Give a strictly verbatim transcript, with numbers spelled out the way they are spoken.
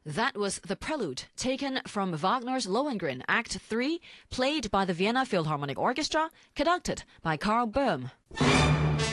That was the prelude taken from Wagner's Lohengrin, Act three, played by the Vienna Philharmonic Orchestra, conducted by Karl Böhm.